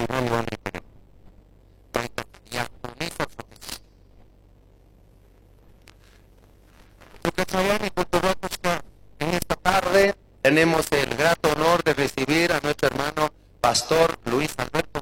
muy bonito. En esta tarde tenemos el grato honor de recibir a nuestro hermano Pastor Luis Alberto